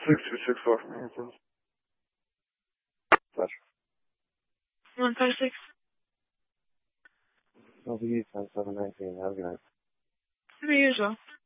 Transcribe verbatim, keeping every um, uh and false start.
six two six four. Flash. one five six. L V ten seven nineteen. Have a good night. How are you as well?